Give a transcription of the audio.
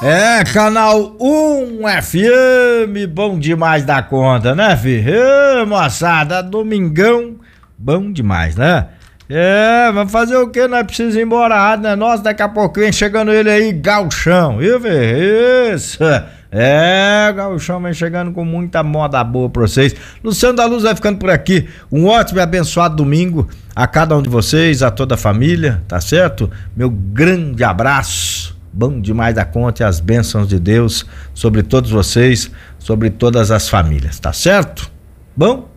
É, canal 1 FM, bom demais da conta, né, filho? Ê, moçada, domingão, bom demais, né? É, vamos fazer o quê? Nós precisamos ir embora, né? Nossa, daqui a pouco vem chegando ele aí, Gauchão, viu, velho? Isso. É, o Gauchão vem chegando com muita moda boa pra vocês. Luciano da Luz vai ficando por aqui. Um ótimo e abençoado domingo a cada um de vocês, a toda a família, tá certo? Meu grande abraço. Bom demais da conta e as bênçãos de Deus sobre todos vocês, sobre todas as famílias, tá certo? Bom?